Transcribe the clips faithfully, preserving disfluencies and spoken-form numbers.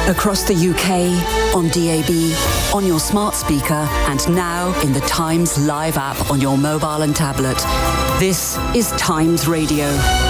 Across the U K, on D A B, on your smart speaker, and now in the Times Live app on your mobile and tablet. This is Times Radio.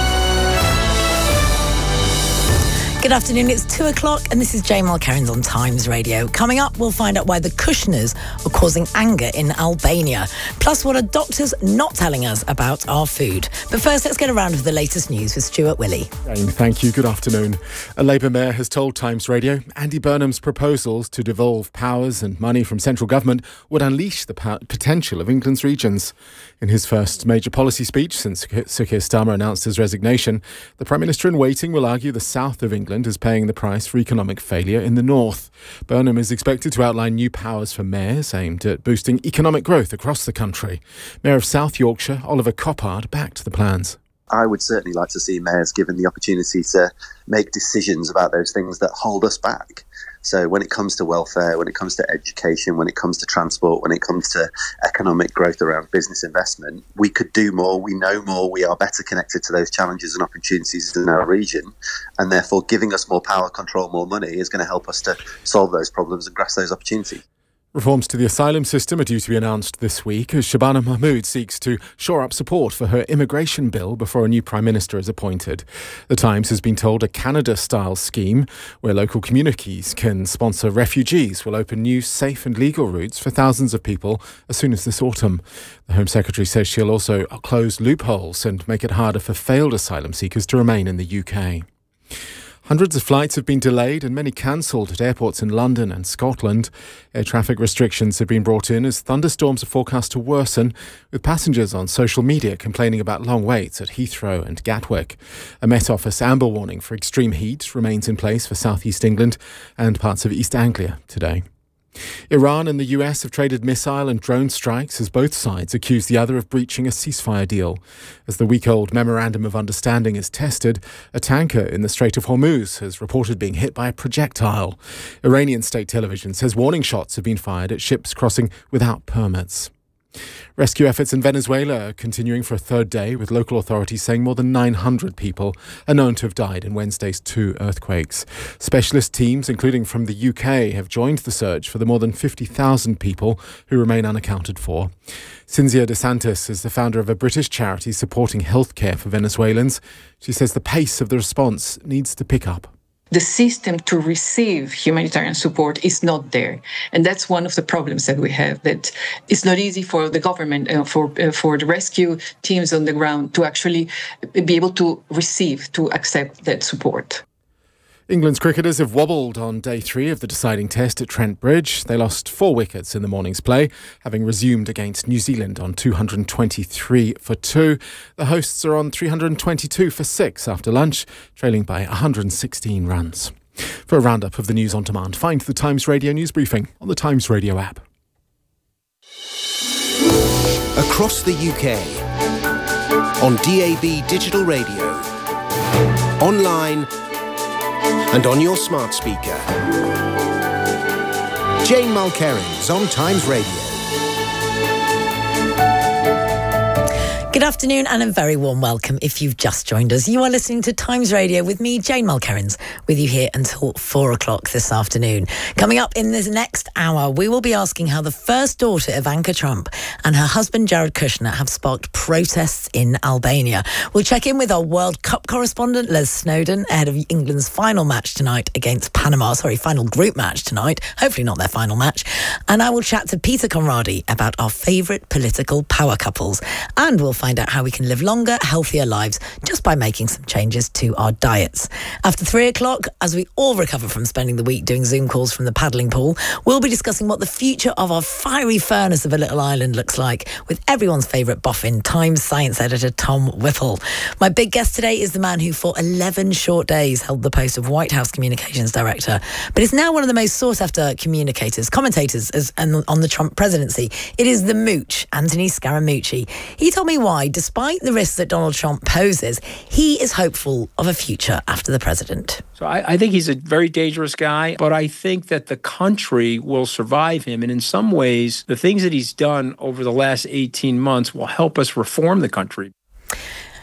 Good afternoon, it's two o'clock and this is Jane Mulkerins on Times Radio. Coming up, we'll find out why the Kushners are causing anger in Albania. Plus, what are doctors not telling us about our food? But first, let's get a round of the latest news with Stuart Willey. Jane, thank you. Good afternoon. A Labour mayor has told Times Radio Andy Burnham's proposals to devolve powers and money from central government would unleash the po- potential of England's regions. In his first major policy speech since Sir Keir Starmer announced his resignation, the Prime Minister in waiting will argue the south of England is paying the price for economic failure in the north. Burnham is expected to outline new powers for mayors aimed at boosting economic growth across the country. Mayor of South Yorkshire, Oliver Coppard, backed the plans. I would certainly like to see mayors given the opportunity to make decisions about those things that hold us back. So when it comes to welfare, when it comes to education, when it comes to transport, when it comes to economic growth around business investment, we could do more, we know more, we are better connected to those challenges and opportunities in our region, and therefore giving us more power, control, more money is going to help us to solve those problems and grasp those opportunities. Reforms to the asylum system are due to be announced this week as Shabana Mahmood seeks to shore up support for her immigration bill before a new Prime Minister is appointed. The Times has been told a Canada-style scheme where local communities can sponsor refugees will open new safe and legal routes for thousands of people as soon as this autumn. The Home Secretary says she'll also close loopholes and make it harder for failed asylum seekers to remain in the U K. Hundreds of flights have been delayed and many cancelled at airports in London and Scotland. Air traffic restrictions have been brought in as thunderstorms are forecast to worsen, with passengers on social media complaining about long waits at Heathrow and Gatwick. A Met Office amber warning for extreme heat remains in place for South East England and parts of East Anglia today. Iran and the U S have traded missile and drone strikes as both sides accuse the other of breaching a ceasefire deal. As the week-old Memorandum of Understanding is tested, a tanker in the Strait of Hormuz has reported being hit by a projectile. Iranian state television says warning shots have been fired at ships crossing without permits. Rescue efforts in Venezuela are continuing for a third day, with local authorities saying more than nine hundred people are known to have died in Wednesday's two earthquakes. Specialist teams, including from the U K, have joined the search for the more than fifty thousand people who remain unaccounted for. Cinzia DeSantis is the founder of a British charity supporting healthcare for Venezuelans. She says the pace of the response needs to pick up. The system to receive humanitarian support is not there. And that's one of the problems that we have, that it's not easy for the government, uh, for uh, for the rescue teams on the ground to actually be able to receive, to accept that support. England's cricketers have wobbled on day three of the deciding test at Trent Bridge. They lost four wickets in the morning's play, having resumed against New Zealand on two hundred twenty-three for two. The hosts are on three hundred twenty-two for six after lunch, trailing by one hundred sixteen runs. For a roundup of the news on demand, find the Times Radio News Briefing on the Times Radio app. Across the U K, on D A B Digital Radio, online and on your smart speaker. Jane Mulkerins on Times Radio. Good afternoon and a very warm welcome if you've just joined us. You are listening to Times Radio with me, Jane Mulkerins, with you here until four o'clock this afternoon. Coming up in this next hour, we will be asking how the first daughter, Ivanka Trump, and her husband, Jared Kushner, have sparked protests in Albania. We'll check in with our World Cup correspondent, Les Snowdon, ahead of England's final match tonight against Panama. Sorry, final group match tonight. Hopefully not their final match. And I will chat to Peter Conradi about our favourite political power couples. And we'll find out how we can live longer, healthier lives just by making some changes to our diets. After three o'clock, as we all recover from spending the week doing Zoom calls from the paddling pool, we'll be discussing what the future of our fiery furnace of a little island looks like with everyone's favourite boffin, Times science editor Tom Whipple. My big guest today is the man who for eleven short days held the post of White House Communications Director, but is now one of the most sought-after communicators, commentators as, and on the Trump presidency. It is the Mooch, Anthony Scaramucci. He told me why, despite the risks that Donald Trump poses, he is hopeful of a future after the president. So I, I think he's a very dangerous guy, but I think that the country will survive him. And in some ways, the things that he's done over the last eighteen months will help us reform the country.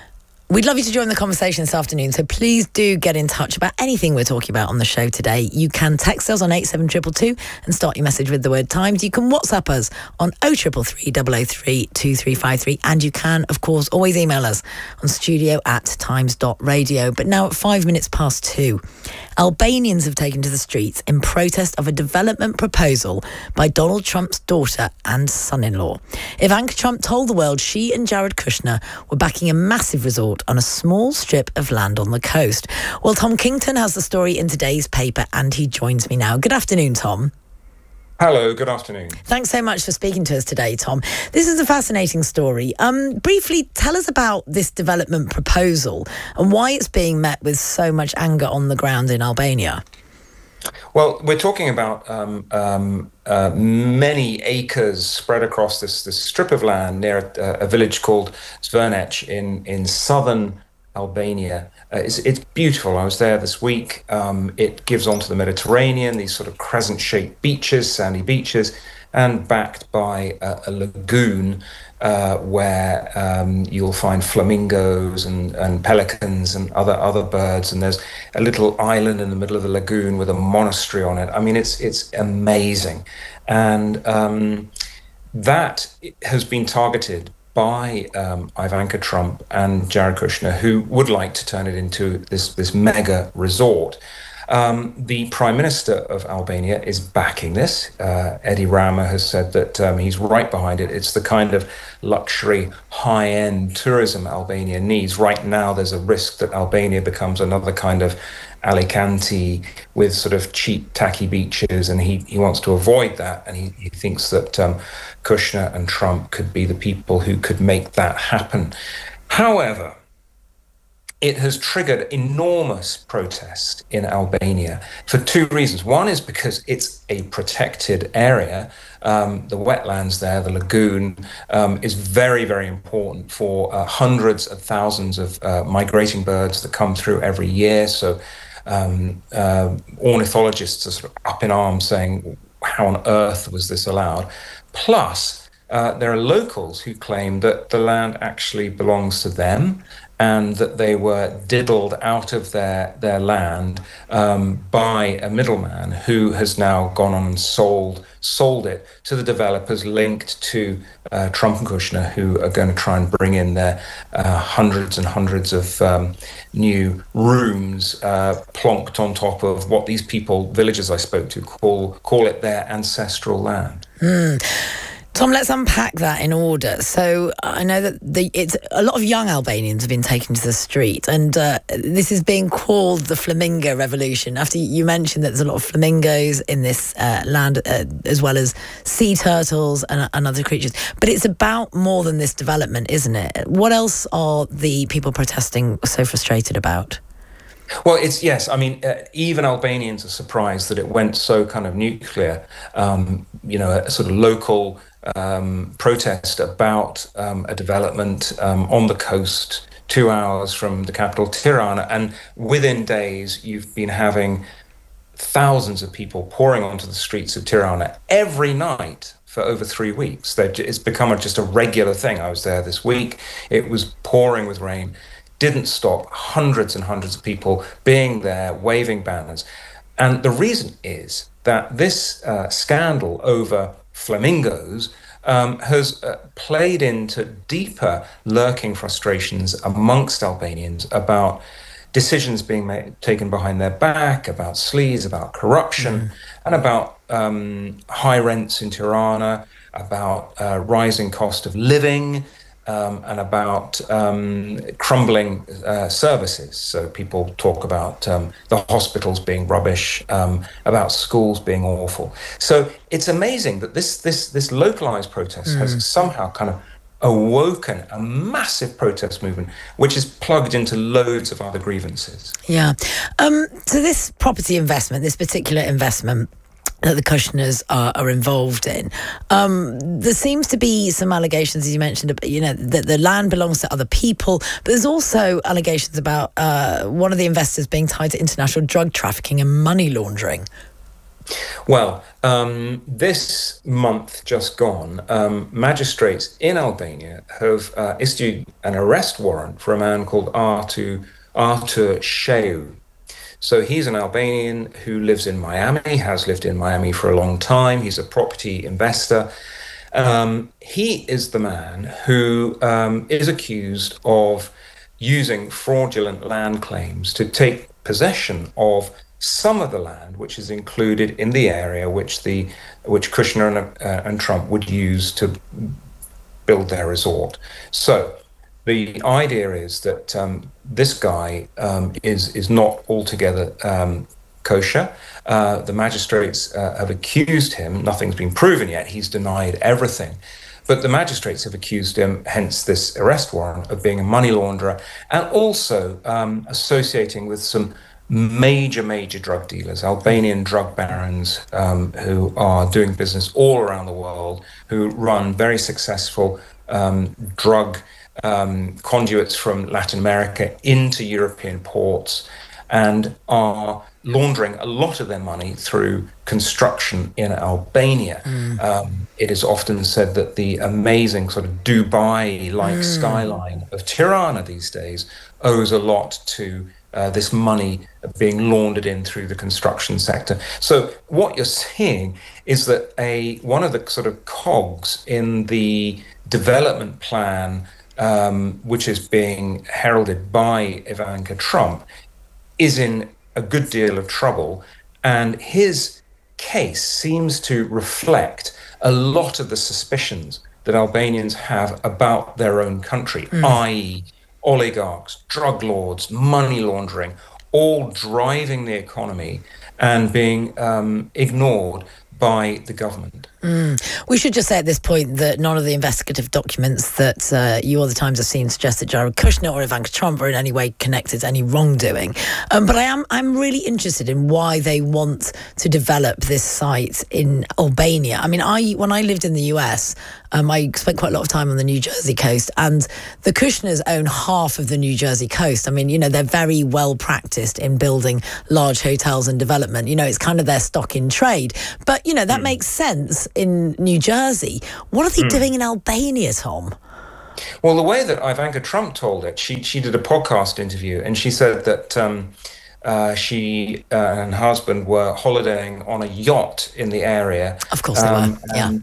We'd love you to join the conversation this afternoon, so please do get in touch about anything we're talking about on the show today. You can text us on eight seven two two two and start your message with the word Times. You can WhatsApp us on oh three three three, double oh three, two three five three, and you can, of course, always email us on studio at times dot radio. But now at five minutes past two, Albanians have taken to the streets in protest of a development proposal by Donald Trump's daughter and son-in-law. Ivanka Trump told the world she and Jared Kushner were backing a massive resort on a small strip of land on the coast. Well, Tom Kington has the story in today's paper and he joins me now. Good afternoon, Tom. Hello, good afternoon. Thanks so much for speaking to us today, Tom. This is a fascinating story. Um, briefly, tell us about this development proposal and why it's being met with so much anger on the ground in Albania. Well, we're talking about um, um, uh, many acres spread across this, this strip of land near a, a village called Zvernec in, in southern Albania. Uh, it's, it's beautiful. I was there this week. Um, it gives onto the Mediterranean, these sort of crescent-shaped beaches, sandy beaches, and backed by a, a lagoon uh, where um, you'll find flamingos and, and pelicans and other other birds. And there's a little island in the middle of the lagoon with a monastery on it. I mean, it's it's amazing. And um, that has been targeted by um, Ivanka Trump and Jared Kushner, who would like to turn it into this, this mega resort. Um, the Prime Minister of Albania is backing this. Uh, Edi Rama has said that um, he's right behind it. It's the kind of luxury, high-end tourism Albania needs. Right now, there's a risk that Albania becomes another kind of Alicante with sort of cheap, tacky beaches, and he, he wants to avoid that. And he, he thinks that um, Kushner and Trump could be the people who could make that happen. However, it has triggered enormous protest in Albania for two reasons. One is because it's a protected area. Um, the wetlands there, the lagoon, um, is very, very important for uh, hundreds of thousands of uh, migrating birds that come through every year. So um, uh, ornithologists are sort of up in arms saying, how on earth was this allowed? Plus, uh, there are locals who claim that the land actually belongs to them, and that they were diddled out of their, their land um, by a middleman who has now gone on and sold sold it to the developers linked to uh, Trump and Kushner, who are going to try and bring in their uh, hundreds and hundreds of um, new rooms uh, plonked on top of what these people, villagers I spoke to, call call it their ancestral land. Mm. Tom, let's unpack that in order. So I know that the it's a lot of young Albanians have been taken to the street, and uh, this is being called the Flamingo Revolution. After you mentioned that there's a lot of flamingos in this uh, land, uh, as well as sea turtles and, and other creatures. But it's about more than this development, isn't it? What else are the people protesting so frustrated about? Well, it's yes. I mean, uh, even Albanians are surprised that it went so kind of nuclear. Um, you know, a sort of local um, protest about um, a development um, on the coast, two hours from the capital, Tirana, and within days, you've been having thousands of people pouring onto the streets of Tirana every night for over three weeks. They've, it's become a, just a regular thing. I was there this week. It was pouring with rain. Didn't stop, hundreds and hundreds of people being there, waving banners. And the reason is that this uh, scandal over flamingos um, has uh, played into deeper lurking frustrations amongst Albanians about decisions being made, taken behind their back, about sleaze, about corruption, mm. and about um, high rents in Tirana, about uh, rising cost of living, Um, and about um, crumbling uh, services. So people talk about um, the hospitals being rubbish, um, about schools being awful. So it's amazing that this this this localized protest mm. has somehow kind of awoken a massive protest movement, which is plugged into loads of other grievances. Yeah. Um, so this property investment, this particular investment that the Kushners are, are involved in. Um, there seems to be some allegations, as you mentioned, you know, that the land belongs to other people, but there's also allegations about uh, one of the investors being tied to international drug trafficking and money laundering. Well, um, this month just gone, um, magistrates in Albania have uh, issued an arrest warrant for a man called Artur, Artur Sheu. So he's an Albanian who lives in Miami, has lived in Miami for a long time. He's a property investor. Um, he is the man who um, is accused of using fraudulent land claims to take possession of some of the land which is included in the area which the which Kushner and, uh, and Trump would use to build their resort. So the idea is that um, this guy um, is is not altogether um, kosher. Uh, the magistrates uh, have accused him. Nothing's been proven yet. He's denied everything. But the magistrates have accused him, hence this arrest warrant, of being a money launderer and also um, associating with some major, major drug dealers, Albanian drug barons um, who are doing business all around the world, who run very successful um, drug um, conduits from Latin America into European ports and are laundering a lot of their money through construction in Albania. Mm. Um, it is often said that the amazing sort of Dubai-like mm. skyline of Tirana these days owes a lot to Uh, this money being laundered in through the construction sector. So what you're seeing is that a one of the sort of cogs in the development plan, um, which is being heralded by Ivanka Trump, is in a good deal of trouble. And his case seems to reflect a lot of the suspicions that Albanians have about their own country, mm. that is, oligarchs, drug lords, money laundering, all driving the economy and being um, ignored by the government. Mm. We should just say at this point that none of the investigative documents that uh, you or the Times have seen suggest that Jared Kushner or Ivanka Trump are in any way connected to any wrongdoing. Um, but I am I'm really interested in why they want to develop this site in Albania. I mean, I when I lived in the U S, um, I spent quite a lot of time on the New Jersey coast, and the Kushners own half of the New Jersey coast. I mean, you know, they're very well practiced in building large hotels and development. You know, it's kind of their stock in trade. But, you know, that mm. makes sense in New Jersey. What are they mm. doing in Albania, Tom? Well, the way that Ivanka Trump told it, she she did a podcast interview and she said that um, uh, she uh, and her husband were holidaying on a yacht in the area. Of course they um, were, yeah. And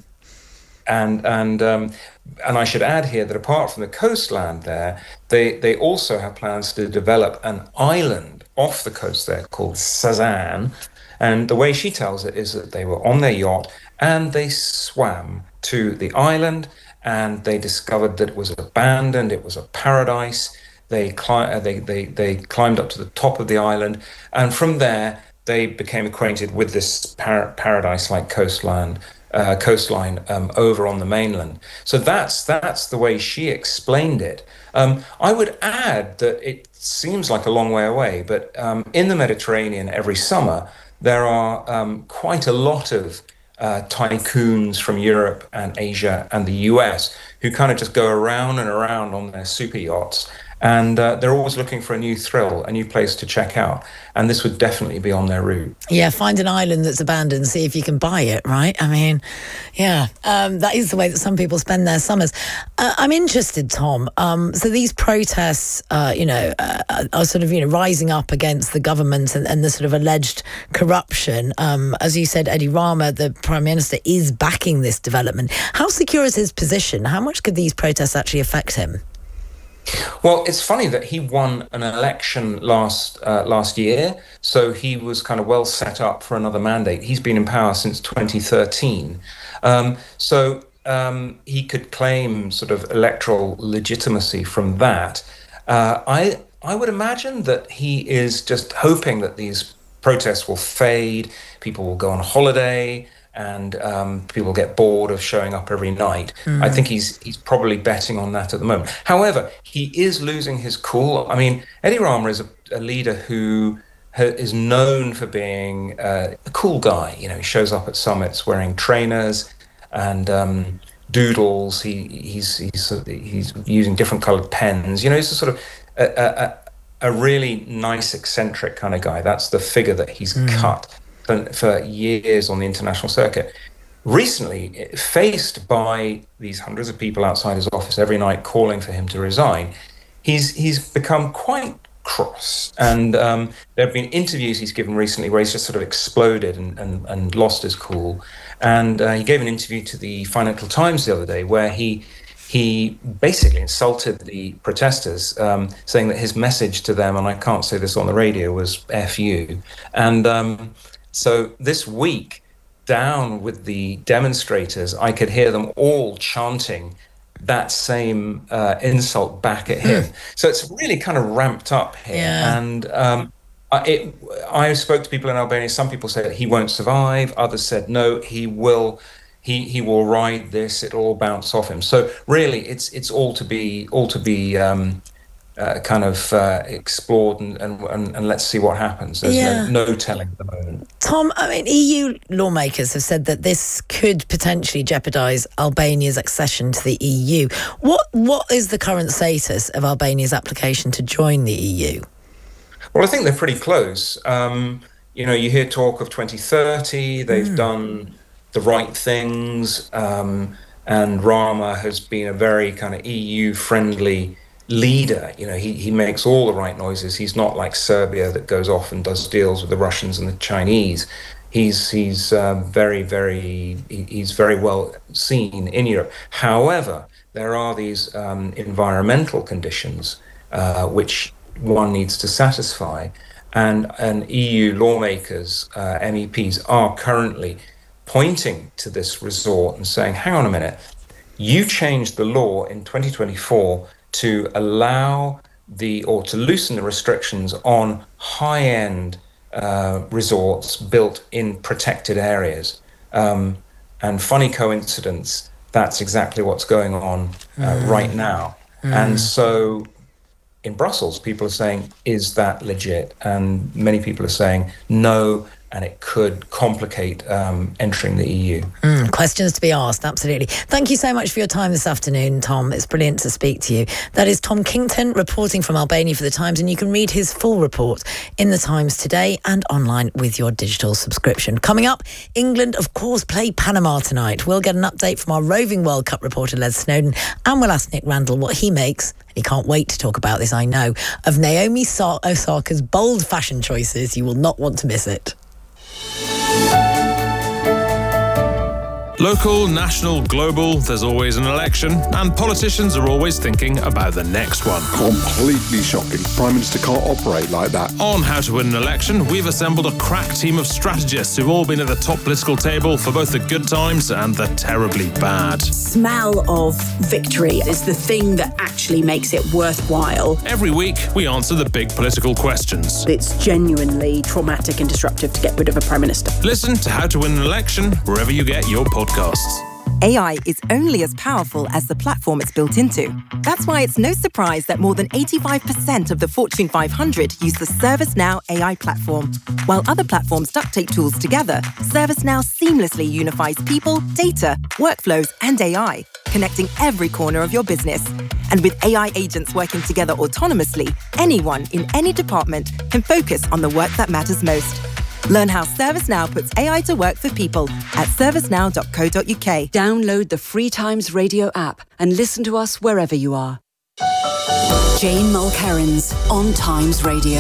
and and, um, and I should add here that apart from the coastland there, they, they also have plans to develop an island off the coast there called Sazan. And the way she tells it is that they were on their yacht and they swam to the island and they discovered that it was abandoned, it was a paradise. They, cli- they, they, they climbed up to the top of the island, and from there they became acquainted with this par- paradise-like coastline, uh, coastline um, over on the mainland. So that's, that's the way she explained it. Um, I would add that it seems like a long way away, but um, in the Mediterranean every summer, there are um, quite a lot of uh, tycoons from Europe and Asia and the U S who kind of just go around and around on their super yachts. And uh, they're always looking for a new thrill, a new place to check out. And this would definitely be on their route. Yeah, find an island that's abandoned, see if you can buy it, right? I mean, yeah, um, that is the way that some people spend their summers. Uh, I'm interested, Tom. Um, so these protests, uh, you know, uh, are sort of, you know, rising up against the government and, and the sort of alleged corruption. Um, as you said, Edi Rama, the Prime Minister, is backing this development. How secure is his position? How much could these protests actually affect him? Well, it's funny that he won an election last uh, last year, so he was kind of well set up for another mandate. He's been in power since twenty thirteen. Um, so um, he could claim sort of electoral legitimacy from that. Uh, I I would imagine that he is just hoping that these protests will fade, people will go on holiday, and um, people get bored of showing up every night. Mm. I think he's he's probably betting on that at the moment. However, he is losing his cool. I mean, Edi Rama is a, a leader who ha- is known for being uh, a cool guy. You know, he shows up at summits wearing trainers and um, doodles. He he's he's he's using different coloured pens. You know, he's a sort of a, a, a really nice, eccentric kind of guy. That's the figure that he's mm. cut. for, for years on the international circuit. Recently, faced by these hundreds of people outside his office every night calling for him to resign, he's he's become quite cross. And um, there have been interviews he's given recently where he's just sort of exploded and, and, and lost his cool. And uh, he gave an interview to the Financial Times the other day where he he basically insulted the protesters, um, saying that his message to them, and I can't say this on the radio, was F you. And um, so this week, down with the demonstrators, I could hear them all chanting that same uh, insult back at him. So it's really kind of ramped up here. Yeah. And um, it, I spoke to people in Albania. Some people said that he won't survive. Others said, no, he will. He he will ride this. It'll all bounce off him. So really, it's it's all to be all to be um, uh, kind of uh, explored, and, and and let's see what happens. There's Yeah. no, no telling at the moment. Tom, I mean, E U lawmakers have said that this could potentially jeopardise Albania's accession to the E U. What What is the current status of Albania's application to join the E U? Well, I think they're pretty close. Um, you know, you hear talk of twenty thirty. They've mm. done the right things, um, and Rama has been a very kind of E U-friendly leader. You know, he, he makes all the right noises. He's not like Serbia that goes off and does deals with the Russians and the Chinese. He's he's uh, very, very, he's very well seen in Europe. However, there are these um, environmental conditions uh, which one needs to satisfy, and, and E U lawmakers, uh, M E Ps, are currently pointing to this resort and saying, hang on a minute, you changed the law in twenty twenty-four to allow the, or to loosen the restrictions on high-end uh, resorts built in protected areas. Um, and funny coincidence, that's exactly what's going on uh, mm. right now. Mm. And so in Brussels, people are saying, is that legit? And many people are saying, no, and it could complicate um, entering the E U. Mm, questions to be asked, absolutely. Thank you so much for your time this afternoon, Tom. It's brilliant to speak to you. That is Tom Kington reporting from Albania for The Times, and you can read his full report in The Times today and online with your digital subscription. Coming up, England, of course, play Panama tonight. We'll get an update from our roving World Cup reporter, Les Snowden, and we'll ask Nick Randall what he makes, and he can't wait to talk about this, I know, of Naomi Osaka's bold fashion choices. You will not want to miss it. Local, national, global, there's always an election, and politicians are always thinking about the next one. Completely shocking. Prime Minister can't operate like that. On How to Win an Election, we've assembled a crack team of strategists who've all been at the top political table for both the good times and the terribly bad. Smell of victory is the thing that actually makes it worthwhile. Every week, we answer the big political questions. It's genuinely traumatic and disruptive to get rid of a Prime Minister. Listen to How to Win an Election wherever you get your podcasts. A I is only as powerful as the platform it's built into. That's why it's no surprise that more than eighty-five percent of the Fortune five hundred use the ServiceNow A I platform. While other platforms duct tape tools together, ServiceNow seamlessly unifies people, data, workflows, and A I, connecting every corner of your business. And with A I agents working together autonomously, anyone in any department can focus on the work that matters most. Learn how ServiceNow puts A I to work for people at servicenow dot co dot uk. Download the free Times Radio app and listen to us wherever you are. Jane Mulkerrins on Times Radio.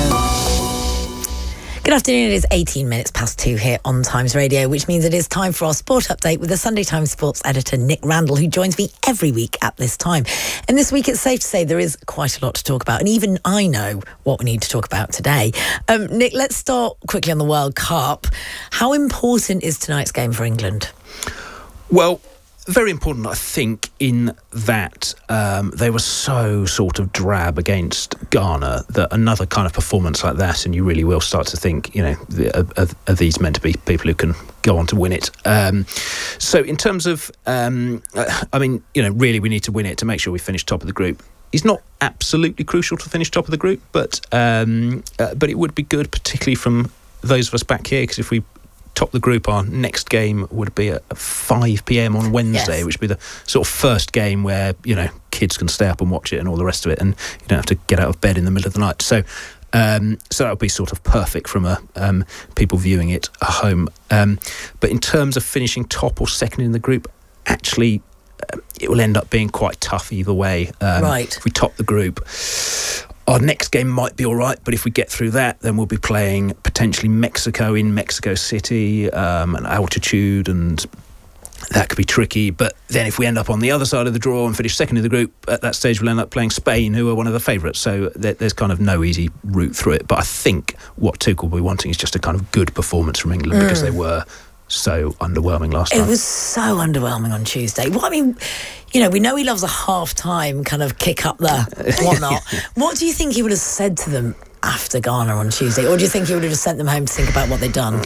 Good afternoon. It is eighteen minutes past two here on Times Radio, which means it is time for our sport update with the Sunday Times sports editor, Nick Randall, who joins me every week at this time. And this week, it's safe to say there is quite a lot to talk about. And even I know what we need to talk about today. Um, Nick, let's start quickly on the World Cup. How important is tonight's game for England? Well, very important, I think, in that um, they were so sort of drab against Ghana that another kind of performance like that, and you really will start to think, you know, are, are these meant to be people who can go on to win it? Um, so in terms of, um, I mean, you know, really we need to win it to make sure we finish top of the group. It's not absolutely crucial to finish top of the group, but um, uh, but it would be good, particularly from those of us back here, because if we top the group, our next game would be at five p.m. on Wednesday, yes. which would be the sort of first game where, you know, kids can stay up and watch it and all the rest of it, and you don't have to get out of bed in the middle of the night. So Um, so that would be sort of perfect from a um, people viewing it at home. Um, but in terms of finishing top or second in the group, actually, uh, it will end up being quite tough either way. Um, right. If we top the group, our next game might be all right, but if we get through that, then we'll be playing potentially Mexico in Mexico City, um, and altitude, and that could be tricky. But then if we end up on the other side of the draw and finish second in the group, at that stage we'll end up playing Spain, who are one of the favourites. So there, there's kind of no easy route through it. But I think what Tuchel will be wanting is just a kind of good performance from England, mm. because they were so underwhelming last it time. It was so underwhelming on Tuesday. Well, I mean, you know, we know he loves a half-time kind of kick up the whatnot. What do you think he would have said to them after Ghana on Tuesday? Or do you think he would have just sent them home to think about what they'd done?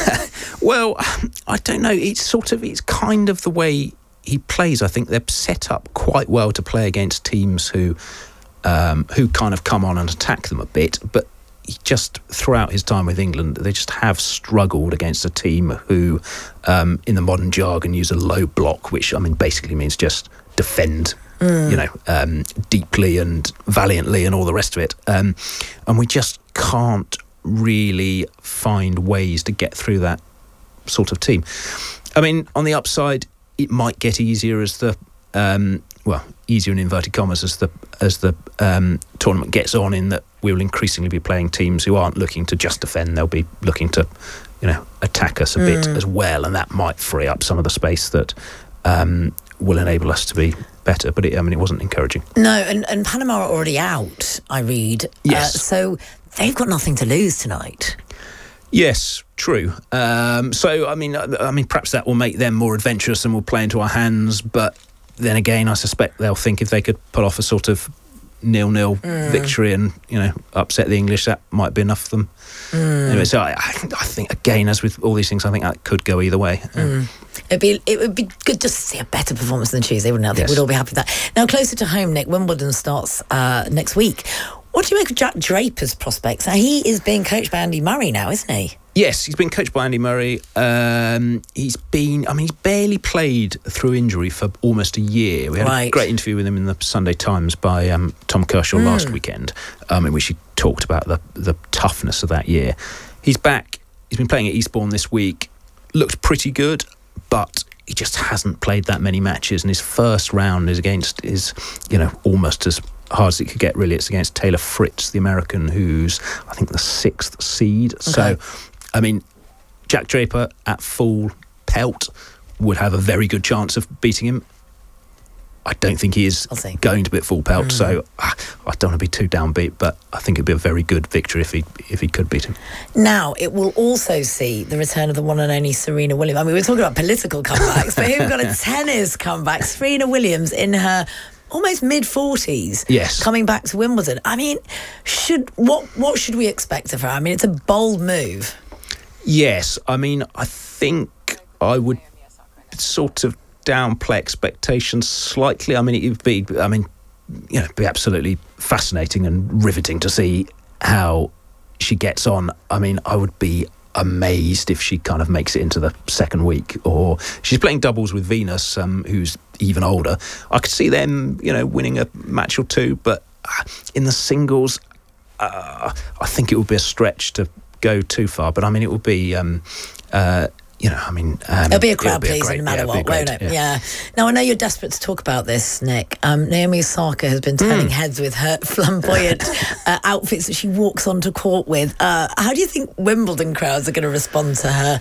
Well, I don't know. It's sort of, it's kind of the way he plays. I think they're set up quite well to play against teams who um, who kind of come on and attack them a bit, but he just, throughout his time with England, they just have struggled against a team who, um, in the modern jargon, use a low block, which, I mean, basically means just defend, mm. you know, um, deeply and valiantly and all the rest of it. Um, and we just can't really find ways to get through that sort of team. I mean, on the upside, it might get easier as the... Um, well, easier in inverted commas as the as the um, tournament gets on, in that we will increasingly be playing teams who aren't looking to just defend. They'll be looking to, you know, attack us a mm. bit as well, and that might free up some of the space that um, will enable us to be better. But it, I mean, it wasn't encouraging. No, and, and Panama are already out, I read. Yes. Uh, so they've got nothing to lose tonight. Yes, true. Um, so, I mean, I mean, perhaps that will make them more adventurous and will play into our hands, but then again, I suspect they'll think if they could pull off a sort of nil-nil mm. victory and, you know, upset the English, that might be enough for them. Mm. Anyway, so I, I think, again, as with all these things, I think that could go either way. Mm. It'd be, it would be good just to see a better performance than Tuesday, wouldn't it? I think yes. we'd all be happy with that. Now, closer to home, Nick, Wimbledon starts uh, next week. What do you make of Jack Draper's prospects? Now, he is being coached by Andy Murray now, isn't he? Yes, he's been coached by Andy Murray. Um, he's been, I mean, he's barely played through injury for almost a year. We had right. a great interview with him in the Sunday Times by um, Tom Kershaw mm. last weekend, um, in which he talked about the, the toughness of that year. He's back. He's been playing at Eastbourne this week. Looked pretty good, but he just hasn't played that many matches. And his first round is against, is, you know, almost as hard as it could get, really. It's against Taylor Fritz, the American, who's, I think, the sixth seed. Okay. So, I mean, Jack Draper at full pelt would have a very good chance of beating him. I don't think he is going to be at full pelt, mm. so uh, I don't want to be too downbeat, but I think it'd be a very good victory if he if he could beat him. Now, it will also see the return of the one and only Serena Williams. I mean, we're talking about political comebacks, but here we've got a tennis comeback. Serena Williams in her almost mid-forties, yes, coming back to Wimbledon. I mean, should what what should we expect of her? I mean, it's a bold move. Yes, I mean, I think I would sort of downplay expectations slightly. I mean, it would be, I mean, you know, it'd be absolutely fascinating and riveting to see how she gets on. I mean, I would be amazed if she kind of makes it into the second week, or she's playing doubles with Venus, um, who's even older. I could see them, you know, winning a match or two, but in the singles, uh, I think it would be a stretch to go too far. But I mean, it would be, um, uh, you know, I mean... Um, it'll be a crowd pleaser no matter yeah, what, won't it? Yeah. yeah. Now, I know you're desperate to talk about this, Nick. Um, Naomi Osaka has been turning mm. heads with her flamboyant uh, outfits that she walks onto court with. Uh, how do you think Wimbledon crowds are going to respond to her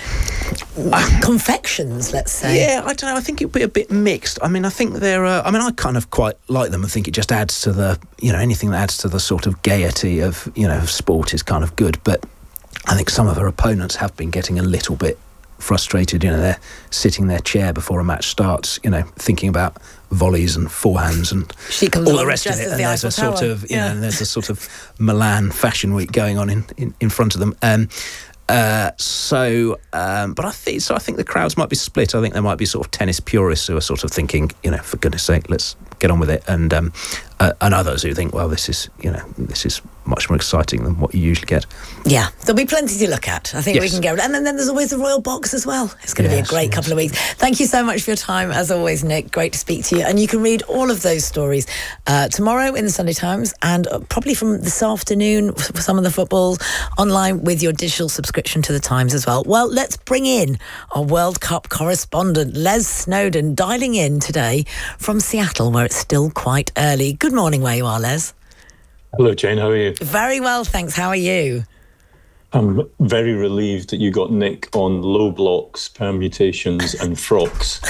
uh, confections, let's say? Yeah, I don't know. I think it'll be a bit mixed. I mean, I think they're... Uh, I mean, I kind of quite like them. I think it just adds to the... You know, anything that adds to the sort of gaiety of, you know, of sport is kind of good. But I think some of her opponents have been getting a little bit frustrated. You know, they're sitting in their chair before a match starts, you know, thinking about volleys and forehands and she comes all the rest of it. And the there's a sort of, you yeah. know, and there's a sort of Milan Fashion Week going on in, in, in front of them. Um, uh, so, um, but I think so. I think the crowds might be split. I think there might be sort of tennis purists who are sort of thinking, you know, for goodness sake, let's get on with it. And um, uh, and others who think, well, this is, you know, this is much more exciting than what you usually get. Yeah, there'll be plenty to look at. I think yes. we can go. And then, then there's always the Royal Box as well. It's going to yes, be a great yes. couple of weeks. Thank you so much for your time, as always, Nick. Great to speak to you. And you can read all of those stories uh, tomorrow in the Sunday Times, and uh, probably from this afternoon for some of the footballs online with your digital subscription to the Times as well. Well, let's bring in our World Cup correspondent, Les Snowdon, dialing in today from Seattle, where it's still quite early. Good morning where you are, Les. Hello, Jane. How are you? Very well, thanks. How are you? I'm very relieved that you got Nick on low blocks, permutations and frocks.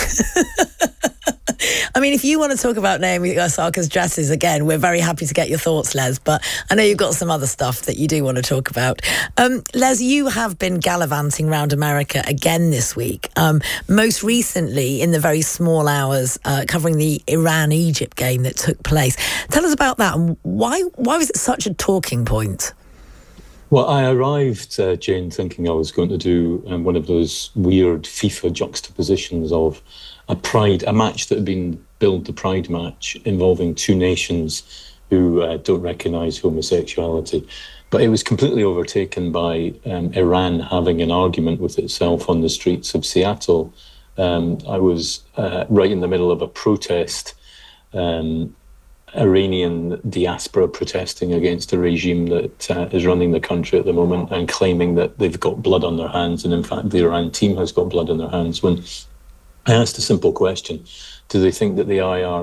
I mean, if you want to talk about Naomi Osaka's dresses again, we're very happy to get your thoughts, Les, but I know you've got some other stuff that you do want to talk about. Um, Les, you have been gallivanting around America again this week, um, most recently in the very small hours uh, covering the Iran-Egypt game that took place. Tell us about that, and why, why was it such a talking point? Well, I arrived, uh, Jane, thinking I was going to do um, one of those weird FIFA juxtapositions of a pride, a match that had been billed the Pride match involving two nations who uh, don't recognise homosexuality. But it was completely overtaken by um, Iran having an argument with itself on the streets of Seattle. Um, I was uh, right in the middle of a protest, um, Iranian diaspora protesting against a regime that uh, is running the country at the moment and claiming that they've got blood on their hands. And in fact, the Iran team has got blood on their hands. When I asked a simple question, do they think that the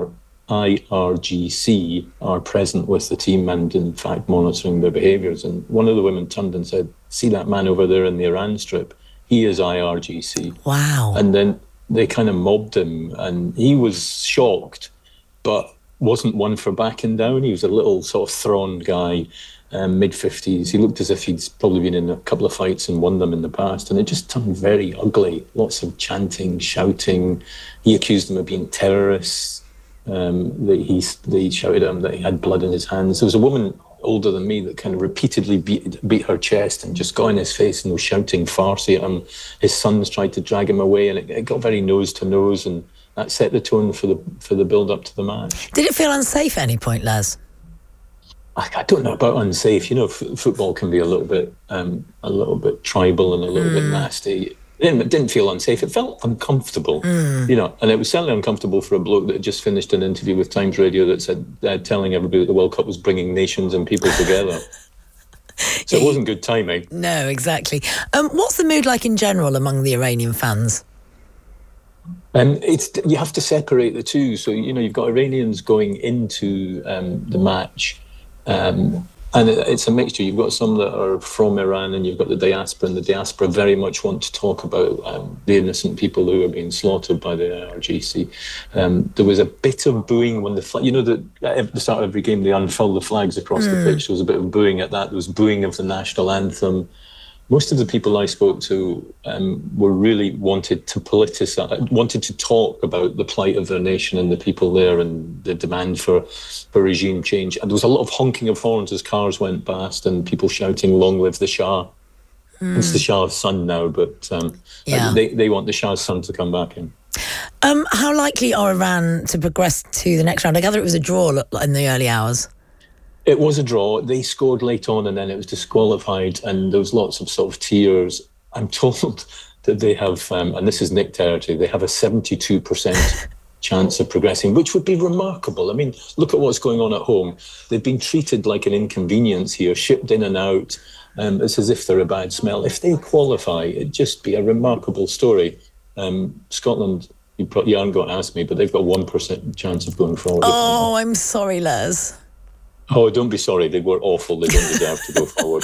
I R G C are present with the team and in fact monitoring their behaviours? And one of the women turned and said, see that man over there in the Iran Strip? He is I R G C. Wow. And then they kind of mobbed him and he was shocked, but wasn't one for backing down. He was a little sort of thrawn guy, um, mid-fifties. He looked as if he'd probably been in a couple of fights and won them in the past, and it just turned very ugly. Lots of chanting, shouting. He accused them of being terrorists. Um, that he, they shouted at him that he had blood in his hands. There was a woman older than me that kind of repeatedly beat, beat her chest and just got in his face and was shouting Farsi at him. His sons tried to drag him away, and it, it got very nose to nose, and that set the tone for the for the build up to the match. Did it feel unsafe at any point, Les? I, I don't know about unsafe. You know, f- football can be a little bit um, a little bit tribal and a little mm. bit nasty. It didn't, it didn't feel unsafe. It felt uncomfortable. Mm. You know, and it was certainly uncomfortable for a bloke that had just finished an interview with Times Radio that said uh, telling everybody that the World Cup was bringing nations and people together. So it wasn't good timing. No, exactly. Um, what's the mood like in general among the Iranian fans? And it's you have to separate the two. So, you know, you've got Iranians going into um, the match, um, and it, it's a mixture. You've got some that are from Iran, and you've got the diaspora, and the diaspora very much want to talk about um, the innocent people who are being slaughtered by the I R G C. Um, there was a bit of booing when the flag, you know, the, at the start of every game, they unfurl the flags across mm. the pitch. There was a bit of booing at that. There was booing of the national anthem. Most of the people I spoke to um, were really wanted to politicize, wanted to talk about the plight of their nation and the people there and the demand for, for regime change. And there was a lot of honking of horns as cars went past and people shouting, long live the Shah. Mm. It's the Shah's son now, but um, yeah. they, they want the Shah's son to come back in. Um, how likely are Iran to progress to the next round? I gather it was a draw in the early hours. It was a draw. They scored late on and then it was disqualified and there was lots of sort of tears. I'm told that they have, um, and this is Nick territory, they have a seventy-two percent chance of progressing, which would be remarkable. I mean, look at what's going on at home. They've been treated like an inconvenience here, shipped in and out. Um, it's as if they're a bad smell. If they qualify, it'd just be a remarkable story. Um, Scotland, you, probably, you aren't going to ask me, but they've got a one percent chance of going forward. Oh, I'm sorry, Les. Oh, don't be sorry. They were awful. They don't deserve to go forward.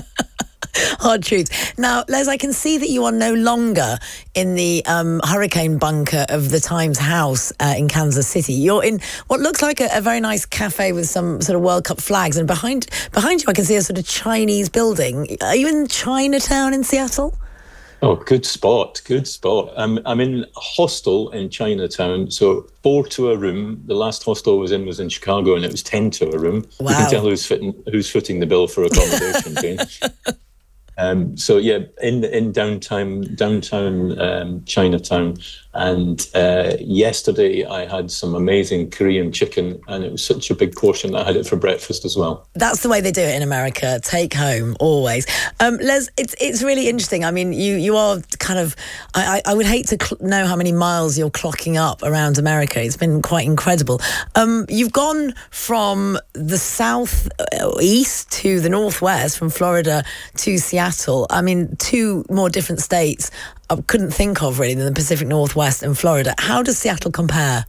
Hard truth. Now, Les, I can see that you are no longer in the um, hurricane bunker of the Times House uh, in Kansas City. You're in what looks like a, a very nice cafe with some sort of World Cup flags. And behind behind you, I can see a sort of Chinese building. Are you in Chinatown in Seattle? Oh, good spot, good spot. I'm I'm in a hostel in Chinatown, so four to a room. The last hostel I was in was in Chicago, and it was ten to a room. Wow. You can tell who's fitting, who's footing the bill for accommodation, Jane. Um, so yeah, in in downtown downtown um, Chinatown, and uh, yesterday I had some amazing Korean chicken, and it was such a big portion that I had it for breakfast as well. That's the way they do it in America. Take home always. Um, Les, it's it's really interesting. I mean, you you are kind of. I I would hate to cl- know how many miles you're clocking up around America. It's been quite incredible. Um, you've gone from the south east to the northwest, from Florida to Seattle. I mean, two more different states I couldn't think of really than the Pacific Northwest and Florida. How does Seattle compare?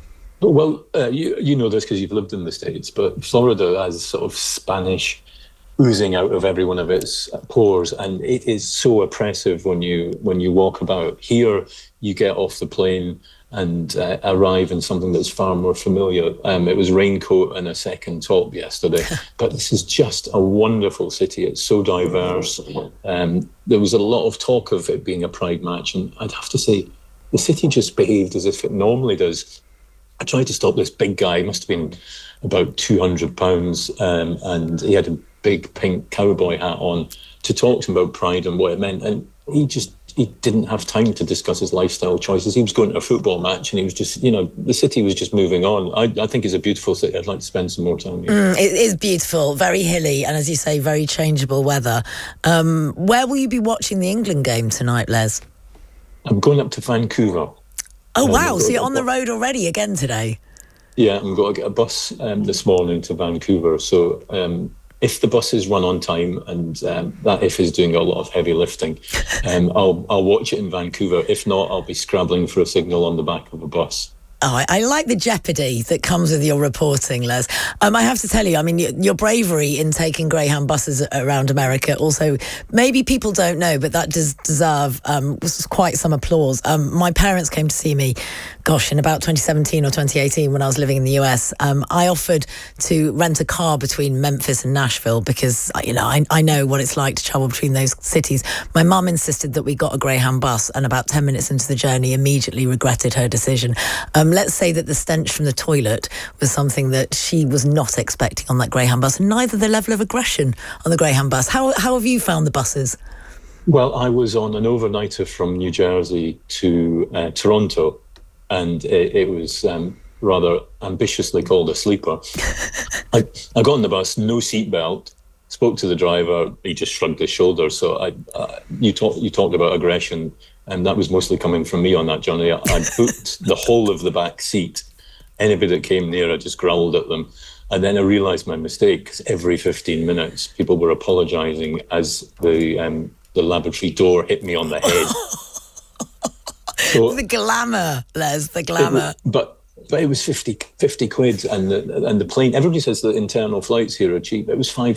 Well, uh, you you know this because you've lived in the States, but Florida has sort of Spanish oozing out of every one of its pores, and it is so oppressive when you when you walk about. Here, you get off the plane and uh, arrive in something that's far more familiar. Um, it was raincoat and a second top yesterday, but this is just a wonderful city. It's so diverse. Um, there was a lot of talk of it being a pride match, and I'd have to say the city just behaved as if it normally does. I tried to stop this big guy, he must have been about two hundred pounds, um, and he had a big pink cowboy hat on, to talk to him about pride and what it meant, and he just he didn't have time to discuss his lifestyle choices. He was going to a football match, and he was just, you know, the city was just moving on. I, I think it's a beautiful city. I'd like to spend some more time here. Mm, it is beautiful, very hilly, and as you say, very changeable weather. Um, where will you be watching the England game tonight, Les? I'm going up to Vancouver. Oh, um, wow. So you're on the road already again today? Yeah, I'm going to get a bus um, this morning to Vancouver. So um, if the buses run on time, and um, that if is doing a lot of heavy lifting, um, I'll I'll watch it in Vancouver. If not, I'll be scrabbling for a signal on the back of a bus. Oh, I, I like the jeopardy that comes with your reporting, Les. Um, I have to tell you, I mean, your, your bravery in taking Greyhound buses around America also, maybe people don't know, but that does deserve um, quite some applause. Um, my parents came to see me, gosh, in about twenty seventeen or twenty eighteen when I was living in the U S. Um, I offered to rent a car between Memphis and Nashville because, you know, I, I know what it's like to travel between those cities. My mum insisted that we got a Greyhound bus, and about ten minutes into the journey, immediately regretted her decision. Um, let's say that the stench from the toilet was something that she was not expecting on that Greyhound bus, and neither the level of aggression on the Greyhound bus. How how have you found the buses? Well, I was on an overnighter from New Jersey to uh, Toronto, and it, it was um, rather ambitiously called a sleeper. I, I got on the bus, no seatbelt, spoke to the driver, he just shrugged his shoulders. So I, uh, you, talk, you talked about aggression, and that was mostly coming from me on that journey. I, I booked the whole of the back seat. Anybody that came near, I just growled at them. And then I realised my mistake, because every fifteen minutes, people were apologising as the um, the lavatory door hit me on the head. So, the glamour, Les, the glamour. It, but but it was fifty, fifty quid, and the, and the plane, everybody says that internal flights here are cheap. It was five